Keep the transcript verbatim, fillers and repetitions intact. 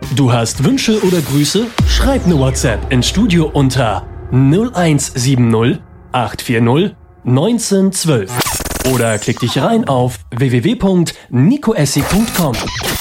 Du hast Wünsche oder Grüße? Schreib eine WhatsApp ins Studio unter null eins sieben null acht vier null eins neun ein zwei oder klick dich rein auf w w w punkt nico essig punkt com.